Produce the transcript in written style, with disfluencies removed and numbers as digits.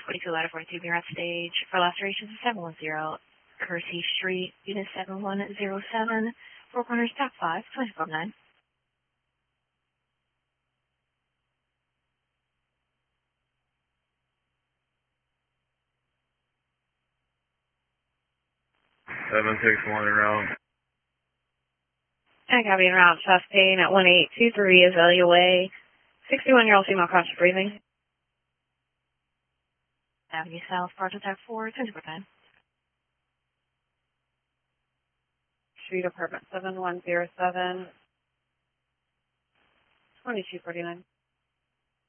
42 ladder 42, you're at stage. For lacerations, 710, Kersey Street, unit 7107, Four Corners, Dock 5, 2459. Seven six one around. I copy en route, chest pain at 1823 Azalea Way. 61-year-old female conscious breathing. Avenue South, Prototype 4, 10%. Street Apartment 7107, 2249.